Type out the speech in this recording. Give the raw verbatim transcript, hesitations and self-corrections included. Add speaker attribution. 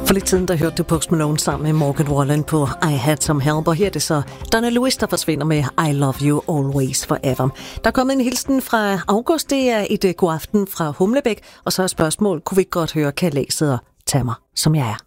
Speaker 1: For lidt siden, der hørte du Post Malone sammen med Morgan Wallen på I Had Some Help, og her er det så Donna Lewis, der forsvinder med I Love You Always Forever. Der er kommet en hilsen fra August, det er et god aften fra Humlebæk, og så er spørgsmål, kunne vi ikke godt høre kalæset og tage mig, som jeg er?